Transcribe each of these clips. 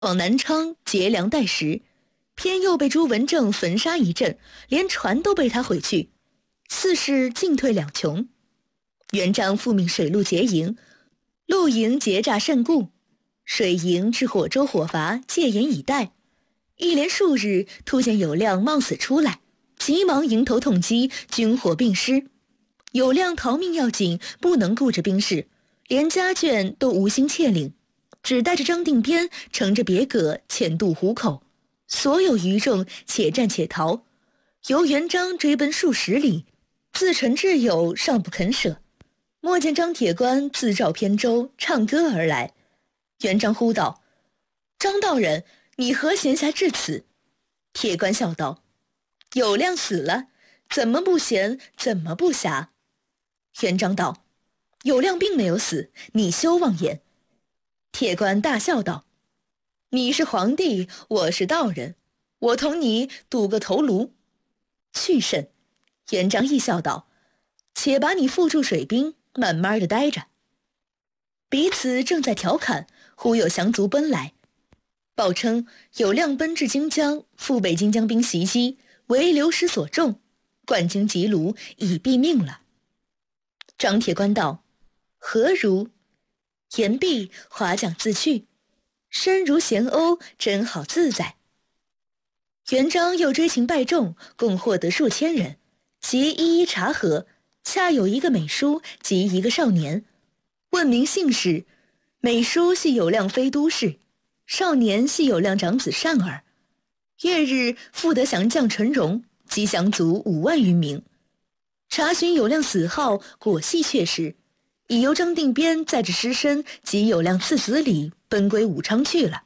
往南昌劫粮带食，偏又被朱文正焚杀一阵，连船都被他毁去，四世进退两穷。元璋复命水陆结营，陆营结诈甚固，水营至火州火阀戒严以待。一连数日，突见有亮冒死出来，急忙迎头痛击，军火并失。有亮逃命要紧，不能顾着兵士，连家眷都无心切领，只带着张定边乘着别葛潜渡湖口，所有余众且战且逃。由元璋追奔数十里，自陈挚友尚不肯舍。莫见张铁官自照扁舟，唱歌而来。元璋呼道：“张道人，你何闲暇至此？”铁官笑道：“有亮死了，怎么不闲，怎么不暇？”元璋道：“有亮并没有死，你休妄言。”铁官大笑道：“你是皇帝，我是道人，我同你赌个头颅。”去甚。元璋亦笑道：“且把你缚住水兵，慢慢的待着。”彼此正在调侃，忽有降卒奔来，报称有亮奔至荆江，复被荆江兵袭击，为流矢所中，灌荆急庐，已毙命了。张铁官道：“何如？”言毕，划桨自去，身如闲鸥，真好自在。元璋又追擒败众，共获得数千人，即一一查核，恰有一个美书及一个少年。问明姓氏，美书系有亮非都氏，少年系有亮长子善儿。月日复得降将陈荣及降卒5万余名。查询有亮死号，果系确实，已由张定边载着尸身及有亮次子里奔归武昌去了。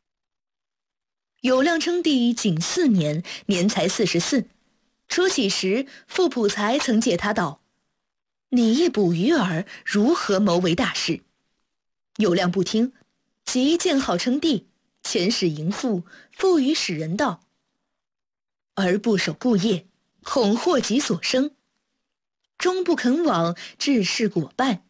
有亮称帝仅4年，年才44。初起时，傅普才曾借他道：“你一捕鱼儿，如何谋为大事？”有亮不听，即建号称帝，遣使迎父，父与使人道：“儿不守故业，恐祸及所生。”终不肯往，致事果败。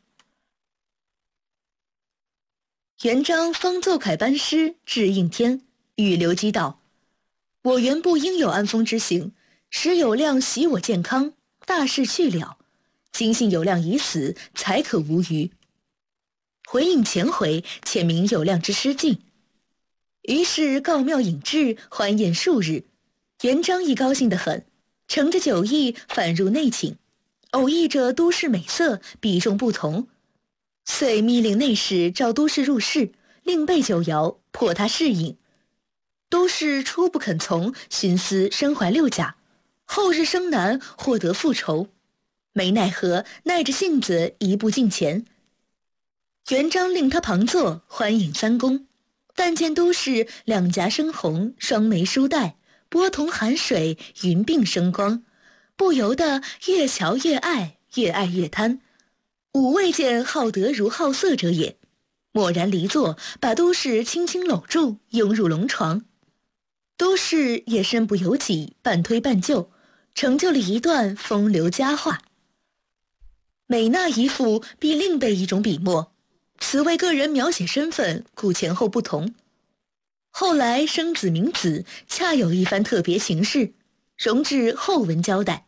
元璋方奏凯班师致应天，与刘基道：“我原不应有安丰之行，使有亮喜我健康，大事去了。今信有亮已死，才可无虞。”回应前回，遣明有亮之失尽。于是告庙引致，欢宴数日。元璋亦高兴得很，乘着酒意返入内寝，偶遇着都市美色，比重不同，遂密令内侍召都市入室，另备酒肴，迫他适应。都市初不肯从，寻思身怀6甲，后日生难，获得复仇，没奈何，耐着性子一步近前。元璋令他旁坐，欢饮3公，但见都市两颊生红，双眉梳带，波同寒水，云鬓生光，不由得越瞧越爱，越爱越贪。吾未见好德如好色者也。蓦然离座，把都市轻轻搂住，拥入龙床。都市也身不由己，半推半就，成就了一段风流佳话。每那一幅必另备一种笔墨，此为个人描写身份，故前后不同。后来生子明子，恰有一番特别情事，容至后文交代。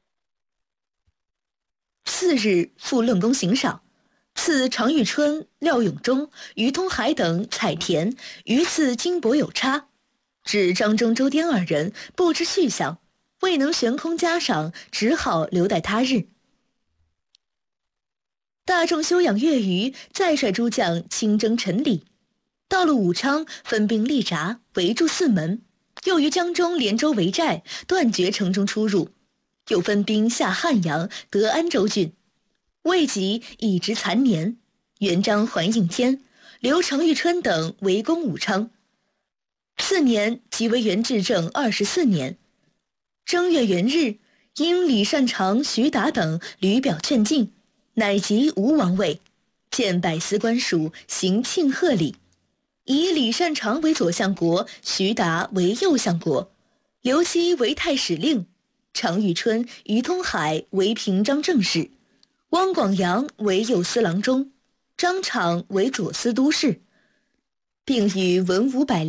次日复论功行赏，赐常遇春、廖永忠、于通海等采田，余赐金帛有差。只张忠、周颠2人不知去向，未能悬空嘉赏，只好留待他日。大众休养月余，再率诸将亲征陈里。到了武昌，分兵立闸，围住4门，又于江中连州围寨，断绝城中出入。又分兵下汉阳、德安州郡。未及已值残年，元璋还应天，留常遇春等围攻武昌。次年即为元至正24年正月元日，因李善长、徐达等屡表劝进，乃即吴王位，见百司官属，行庆贺礼，以李善长为左相国，徐达为右相国，刘基为太史令，常遇春、于通海为平章政事，汪广洋为右司郎中，张敞为左司都事， 并与文武百